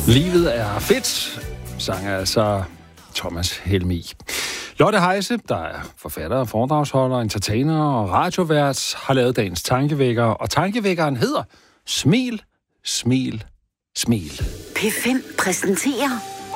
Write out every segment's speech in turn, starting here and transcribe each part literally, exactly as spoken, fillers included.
Livet er fedt, sang altså Thomas Helmig. Lotte Heise, der er forfatter, foredragsholder, entertainer og radiovært, har lavet dagens tankevækker, og tankevækkeren hedder Smil, smil, smil. P fem præsenterer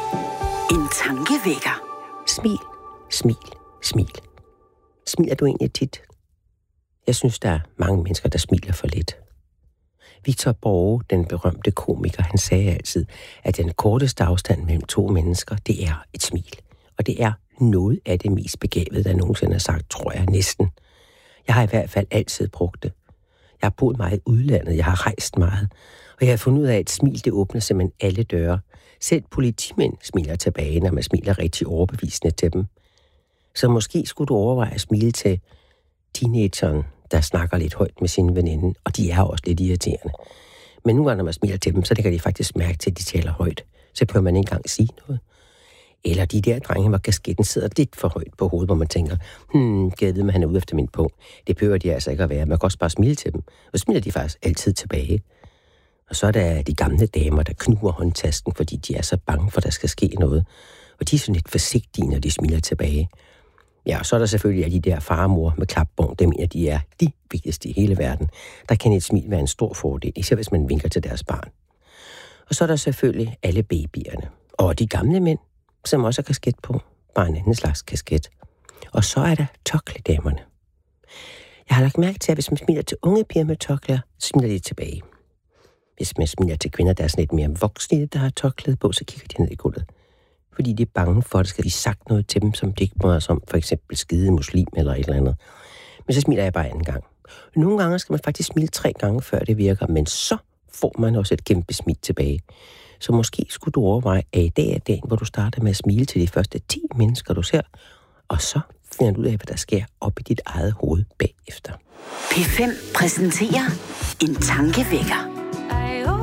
en tankevækker. Smil, smil, smil. Smiler du egentlig tit? Jeg synes, der er mange mennesker, der smiler for lidt. Victor Borge, den berømte komiker, han sagde altid, at den korteste afstand mellem to mennesker, det er et smil. Og det er noget af det mest begavede, der nogensinde har sagt, tror jeg næsten. Jeg har i hvert fald altid brugt det. Jeg har boet meget i udlandet, jeg har rejst meget, og jeg har fundet ud af, at et smil, det åbner simpelthen alle døre. Selv politimænd smiler tilbage, når man smiler rigtig overbevisende til dem. Så måske skulle du overveje at smile til teenageren, der snakker lidt højt med sin veninde, og de er også lidt irriterende. Men nogle gange, når man smiler til dem, så lægger de faktisk mærke til, at de taler højt. Så behøver man ikke engang sige noget. Eller de der drenge, hvor kasketten sidder lidt for højt på hovedet, hvor man tænker, hmm, kan jeg vide, at han er ude efter min punkt. Det behøver de altså ikke at være. Man kan også bare smile til dem. Og smiler de faktisk altid tilbage. Og så er der de gamle damer, der knuger håndtasken, fordi de er så bange for, at der skal ske noget. Og de er sådan lidt forsigtige, når de smiler tilbage. Ja, og så er der selvfølgelig alle de der farmor med klapbånd, dem mener de er de vigtigste i hele verden. Der kan et smil være en stor fordel, især hvis man vinker til deres barn. Og så er der selvfølgelig alle babyerne. Og de gamle mænd, som også har kasket på. Bare en anden slags kasket. Og så er der tørklædamerne. Jeg har lagt mærke til, at hvis man smiler til unge piger med tørklæder, så smiler de tilbage. Hvis man smiler til kvinder, der er sådan lidt mere voksne, der har tørklæde på, så kigger de ned i gulvet. Fordi de er bange for, at der skal blive sagt noget til dem, som de ikke bryder sig om, for eksempel skide muslim eller et eller andet. Men så smiler jeg bare anden gang. Nogle gange skal man faktisk smile tre gange, før det virker, men så får man også et kæmpe smil tilbage. Så måske skulle du overveje, at i dag er dagen, hvor du starter med at smile til de første ti mennesker, du ser, og så finder du ud af, hvad der sker op i dit eget hoved bagefter. P fem præsenterer en tankevækker.